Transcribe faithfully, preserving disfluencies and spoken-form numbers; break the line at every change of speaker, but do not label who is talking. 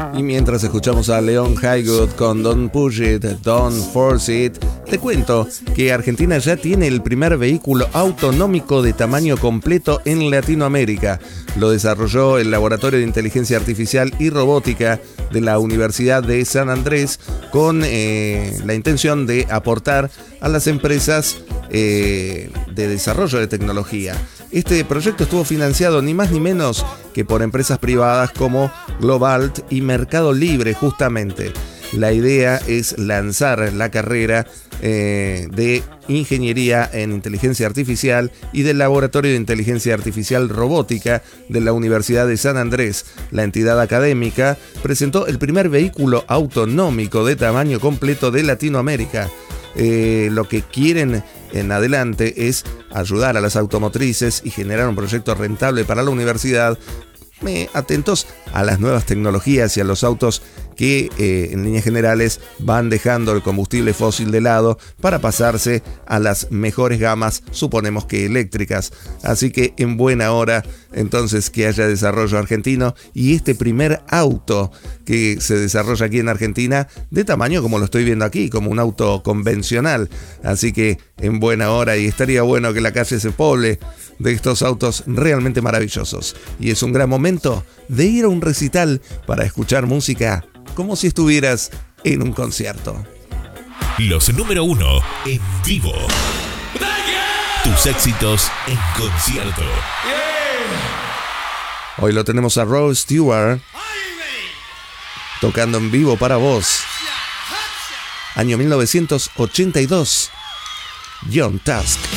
Y mientras escuchamos a Leon Highwood con Don't Push It, Don't Force It, te cuento que Argentina ya tiene el primer vehículo autonómico de tamaño completo en Latinoamérica. Lo desarrolló el Laboratorio de Inteligencia Artificial y Robótica de la Universidad de San Andrés con eh, la intención de aportar a las empresas eh, de desarrollo de tecnología. Este proyecto estuvo financiado ni más ni menos que por empresas privadas como Globalt y Mercado Libre, justamente. La idea es lanzar la carrera eh, de Ingeniería en Inteligencia Artificial y del Laboratorio de Inteligencia Artificial Robótica de la Universidad de San Andrés. La entidad académica presentó el primer vehículo autonómico de tamaño completo de Latinoamérica. Eh, lo que quieren en adelante es ayudar a las automotrices y generar un proyecto rentable para la universidad, eh, atentos a las nuevas tecnologías y a los autos que eh, en líneas generales van dejando el combustible fósil de lado para pasarse a las mejores gamas, suponemos que eléctricas. Así que en buena hora entonces que haya desarrollo argentino y este primer auto que se desarrolla aquí en Argentina de tamaño como lo estoy viendo aquí, como un auto convencional. Así que en buena hora, y estaría bueno que la calle se poble de estos autos realmente maravillosos. Y es un gran momento de ir a un recital para escuchar música como si estuvieras en un concierto.
Los número uno en vivo. Tus éxitos en concierto.
Hoy lo tenemos a Rod Stewart tocando en vivo para vos. Año mil novecientos ochenta y dos. Young Tusk.